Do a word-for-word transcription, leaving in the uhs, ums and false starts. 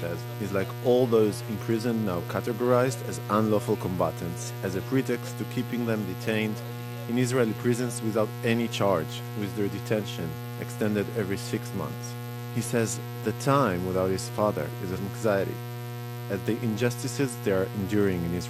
says, is like all those imprisoned now categorized as unlawful combatants as a pretext to keeping them detained in Israeli prisons without any charge, with their detention extended every six months. He says the time without his father is an anxiety, at the injustices they are enduring in Israel.